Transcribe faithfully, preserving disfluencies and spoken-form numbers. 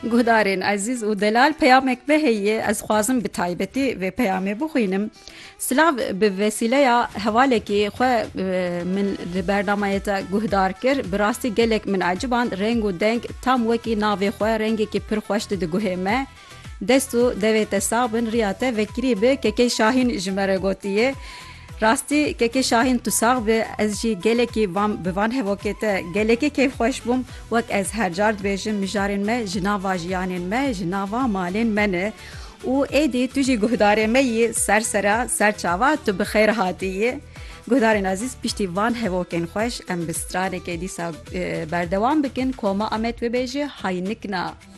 Guhdarên ezîz û delal peyamek ve heye ez xwazim bi taybetî vê peyamê bixwînim. Silav bi vesîleya hevalekî xwe min li bernameyê te guhdar kir. Bi rastî gelek min eciban reng û deng tam wekî navê xwe rengekî pir xweş dide guhê me. Dest û devê te sağ bin, riya te vekirî bi Keke Şahîn ji me re gotiye. Rastî Keke Şahîn tu sağ bi, ez jî gelekî van bi van hevokê te gelekî kêfxweş bûm, wek ez her car dibêjim mijarên me ji nava jiyanên me, ji nava malên me ne. û êdî tu jî guhdarê me yî ser sera ser çawa tu bi xêr hatiyî. Guhdarên ezîz piştî van hevokên xweş em bi stranekê dîsa berdewam bikin. Koma Amet vebêje haynikna.